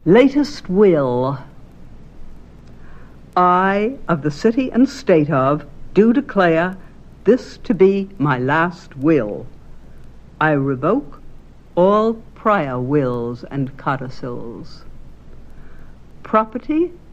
Latest will. I, of the city and state of, do declare this to be my last will. I revoke all prior wills and codicils. Property